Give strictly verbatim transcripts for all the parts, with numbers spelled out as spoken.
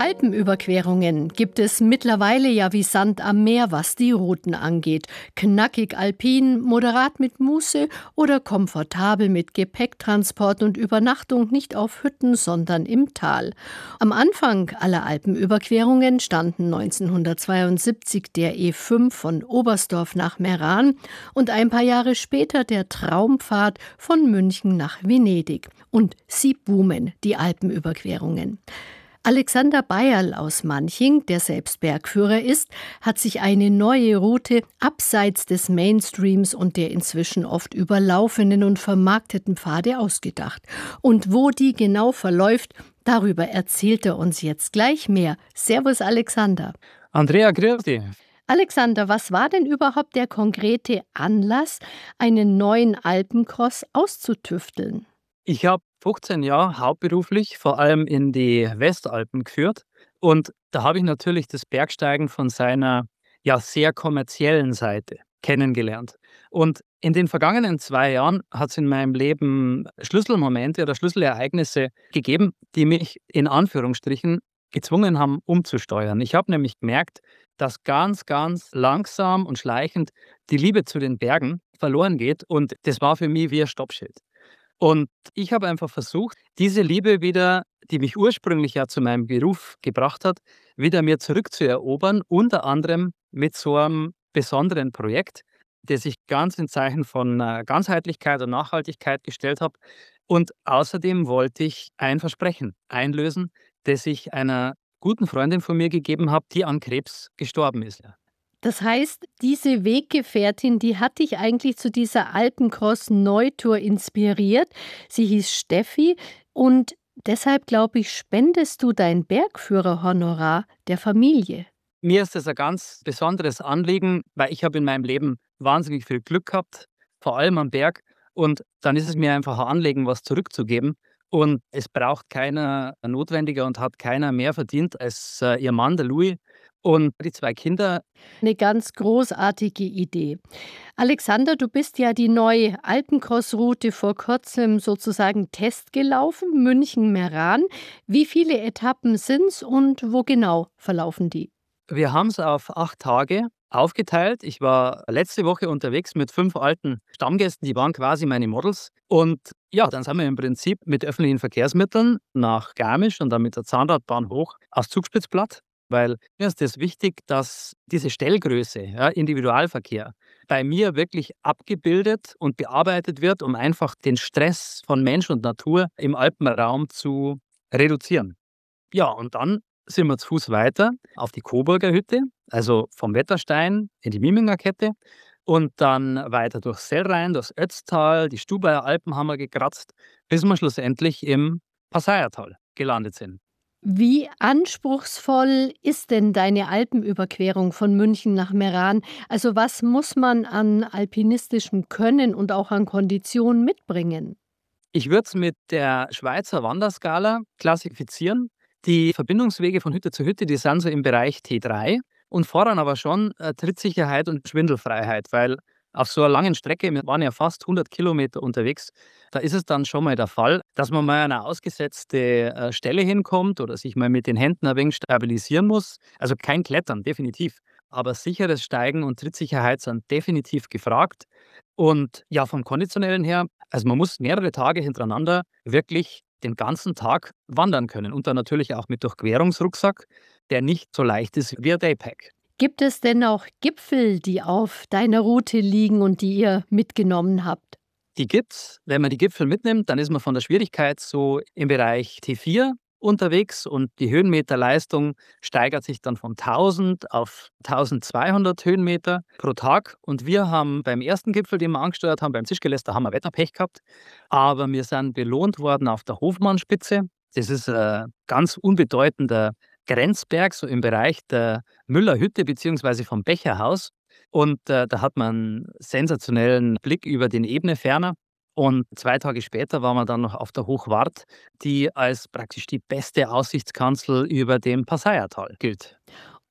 Alpenüberquerungen gibt es mittlerweile ja wie Sand am Meer, was die Routen angeht. Knackig alpin, moderat mit Muße oder komfortabel mit Gepäcktransport und Übernachtung nicht auf Hütten, sondern im Tal. Am Anfang aller Alpenüberquerungen standen neunzehnhundertzweiundsiebzig der E fünf von Oberstdorf nach Meran und ein paar Jahre später der Traumpfad von München nach Venedig. Und sie boomen, die Alpenüberquerungen. Alexander Bayerl aus Manching, der selbst Bergführer ist, hat sich eine neue Route abseits des Mainstreams und der inzwischen oft überlaufenden und vermarkteten Pfade ausgedacht. Und wo die genau verläuft, darüber erzählt er uns jetzt gleich mehr. Servus Alexander. Andrea, grüß dich. Alexander, was war denn überhaupt der konkrete Anlass, einen neuen Alpencross auszutüfteln? Ich habe fünfzehn Jahre hauptberuflich vor allem in die Westalpen geführt und da habe ich natürlich das Bergsteigen von seiner ja sehr kommerziellen Seite kennengelernt. Und in den vergangenen zwei Jahren hat es in meinem Leben Schlüsselmomente oder Schlüsselereignisse gegeben, die mich in Anführungsstrichen gezwungen haben, umzusteuern. Ich habe nämlich gemerkt, dass ganz, ganz langsam und schleichend die Liebe zu den Bergen verloren geht und das war für mich wie ein Stoppschild. Und ich habe einfach versucht, diese Liebe wieder, die mich ursprünglich ja zu meinem Beruf gebracht hat, wieder mir zurückzuerobern, unter anderem mit so einem besonderen Projekt, das ich ganz in Zeichen von äh, Ganzheitlichkeit und Nachhaltigkeit gestellt habe. Und außerdem wollte ich ein Versprechen einlösen, das ich einer guten Freundin von mir gegeben habe, die an Krebs gestorben ist. Ja. Das heißt, diese Weggefährtin, die hat dich eigentlich zu dieser Alpencross-Neutour inspiriert. Sie hieß Steffi und deshalb, glaube ich, spendest du dein Bergführerhonorar der Familie. Mir ist das ein ganz besonderes Anliegen, weil ich habe in meinem Leben wahnsinnig viel Glück gehabt, vor allem am Berg. Und dann ist es mir einfach ein Anliegen, was zurückzugeben. Und es braucht keiner notwendiger und hat keiner mehr verdient als äh, ihr Mann, der Louis, und die zwei Kinder. Eine ganz großartige Idee. Alexander, du bist ja die neue Alpencross-Route vor kurzem sozusagen testgelaufen, München-Meran. Wie viele Etappen sind's und wo genau verlaufen die? Wir haben es auf acht Tage aufgeteilt. Ich war letzte Woche unterwegs mit fünf alten Stammgästen, die waren quasi meine Models. Und ja, dann sind wir im Prinzip mit öffentlichen Verkehrsmitteln nach Garmisch und dann mit der Zahnradbahn hoch aufs Zugspitzplatt. Weil mir ist es wichtig, dass diese Stellgröße, ja, Individualverkehr, bei mir wirklich abgebildet und bearbeitet wird, um einfach den Stress von Mensch und Natur im Alpenraum zu reduzieren. Ja, und dann sind wir zu Fuß weiter auf die Coburger Hütte, also vom Wetterstein in die Mieminger Kette und dann weiter durchs Sellrhein, durchs Ötztal, die Stubaier Alpen haben wir gekratzt, bis wir schlussendlich im Passaiertal gelandet sind. Wie anspruchsvoll ist denn deine Alpenüberquerung von München nach Meran? Also was muss man an alpinistischem Können und auch an Kondition mitbringen? Ich würde es mit der Schweizer Wanderskala klassifizieren. Die Verbindungswege von Hütte zu Hütte, die sind so im Bereich T drei und fordern aber schon äh, Trittsicherheit und Schwindelfreiheit, weil auf so einer langen Strecke, wir waren ja fast hundert Kilometer unterwegs, da ist es dann schon mal der Fall, dass man mal an eine ausgesetzte äh, Stelle hinkommt oder sich mal mit den Händen ein wenig stabilisieren muss. Also kein Klettern, definitiv. Aber sicheres Steigen und Trittsicherheit sind definitiv gefragt. Und ja, vom Konditionellen her, also man muss mehrere Tage hintereinander wirklich den ganzen Tag wandern können und dann natürlich auch mit Durchquerungsrucksack, der nicht so leicht ist wie ein Daypack. Gibt es denn auch Gipfel, die auf deiner Route liegen und die ihr mitgenommen habt? Die gibt's. Wenn man die Gipfel mitnimmt, dann ist man von der Schwierigkeit so im Bereich T vier unterwegs und die Höhenmeterleistung steigert sich dann von tausend auf tausendzweihundert Höhenmeter pro Tag. Und wir haben beim ersten Gipfel, den wir angesteuert haben, beim Zischgeläster, haben wir Wetterpech gehabt. Aber wir sind belohnt worden auf der Hofmannspitze. Das ist ein ganz unbedeutender Grenzberg, so im Bereich der Müllerhütte bzw. vom Becherhaus. Und äh, da hat man einen sensationellen Blick über den Ebneferner. Und zwei Tage später waren wir dann noch auf der Hochwart, die als praktisch die beste Aussichtskanzel über dem Passaiertal gilt.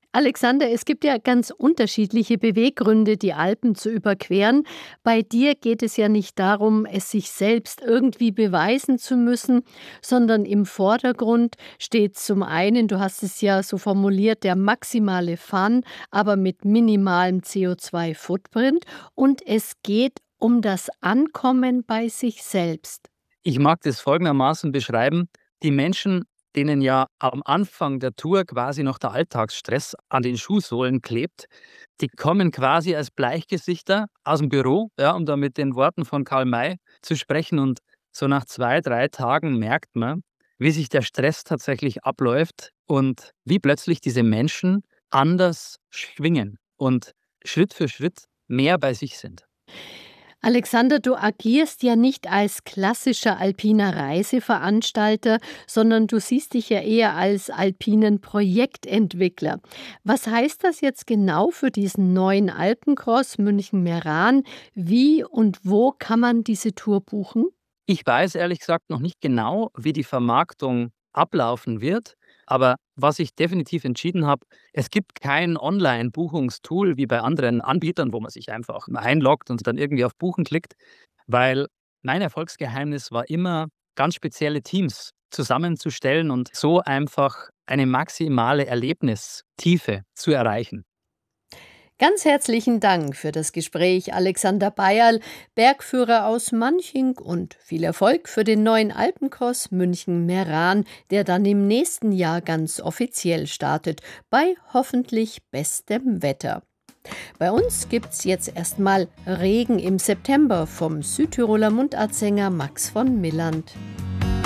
Alexander, es gibt ja ganz unterschiedliche Beweggründe, die Alpen zu überqueren. Bei dir geht es ja nicht darum, es sich selbst irgendwie beweisen zu müssen, sondern im Vordergrund steht zum einen, du hast es ja so formuliert, der maximale Fun, aber mit minimalem C O zwei Footprint, und es geht um das Ankommen bei sich selbst. Ich mag das folgendermaßen beschreiben: Die Menschen, denen ja am Anfang der Tour quasi noch der Alltagsstress an den Schuhsohlen klebt, die kommen quasi als Bleichgesichter aus dem Büro, ja, um da mit den Worten von Karl May zu sprechen. Und so nach zwei, drei Tagen merkt man, wie sich der Stress tatsächlich abläuft und wie plötzlich diese Menschen anders schwingen und Schritt für Schritt mehr bei sich sind. Alexander, du agierst ja nicht als klassischer alpiner Reiseveranstalter, sondern du siehst dich ja eher als alpinen Projektentwickler. Was heißt das jetzt genau für diesen neuen Alpencross München-Meran? Wie und wo kann man diese Tour buchen? Ich weiß ehrlich gesagt noch nicht genau, wie die Vermarktung ablaufen wird, aber was ich definitiv entschieden habe: Es gibt kein Online-Buchungstool wie bei anderen Anbietern, wo man sich einfach einloggt und dann irgendwie auf Buchen klickt, weil mein Erfolgsgeheimnis war immer, ganz spezielle Teams zusammenzustellen und so einfach eine maximale Erlebnistiefe zu erreichen. Ganz herzlichen Dank für das Gespräch, Alexander Bayerl, Bergführer aus Manching, und viel Erfolg für den neuen Alpencross München-Meran, der dann im nächsten Jahr ganz offiziell startet, bei hoffentlich bestem Wetter. Bei uns gibt's jetzt erstmal Regen im September vom Südtiroler Mundartsänger Max von Milland.